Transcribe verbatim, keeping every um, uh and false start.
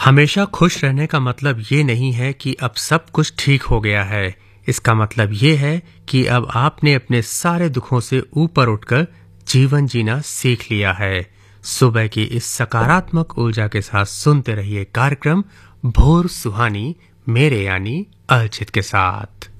हमेशा खुश रहने का मतलब ये नहीं है कि अब सब कुछ ठीक हो गया है। इसका मतलब ये है कि अब आपने अपने सारे दुखों से ऊपर उठकर जीवन जीना सीख लिया है। सुबह की इस सकारात्मक ऊर्जा के साथ सुनते रहिए कार्यक्रम भोर सुहानी मेरे यानी अर्चित के साथ।